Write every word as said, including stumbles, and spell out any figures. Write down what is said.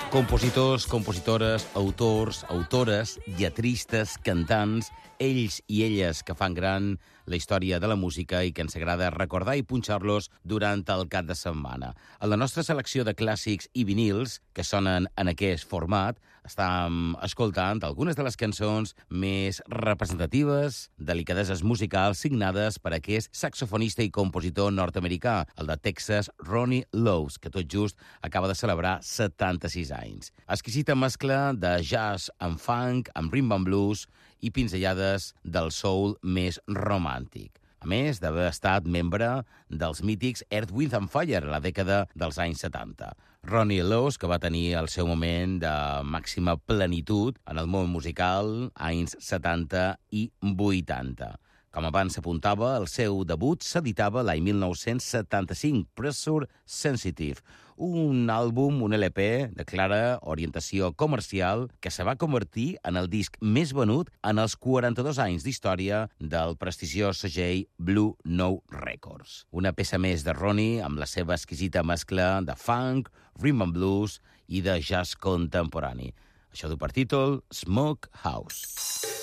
Compositors, compositores, autors, autores, lletristes, cantants, ells i elles que fan gran la història de la música i que ens agrada recordar i punxar-los durant el cap de setmana. En la nostra selecció de clàssics i vinils, que sonen en aquest format, estem escoltant algunes de les cançons més representatives, delicadeses musicals signades per aquest saxofonista i compositor nord-americà, el de Texas, Ronnie Lowes, que tot just acaba de celebrar setanta-sis anys. Exquisita mescla de jazz amb funk, amb rhythm and blues i pinzellades del soul més romàntic. A més d'haver estat membre dels mítics Earth, Wind and Fire a la dècada dels anys setanta. Ronnie Lowes, que va tenir el seu moment de màxima plenitud en el món musical, anys setanta i vuitanta. Com abans s'apuntava, el seu debut s'editava l'any mil nou-cents setanta-cinc, Pressure Sensitive, un àlbum, un L P de clara orientació comercial que se va convertir en el disc més venut en els quaranta-dos anys d'història del prestigiós segell Blue Note Records. Una peça més de Ronnie amb la seva exquisita mescla de funk, rhythm and blues i de jazz contemporani. Això du per títol Smoke House.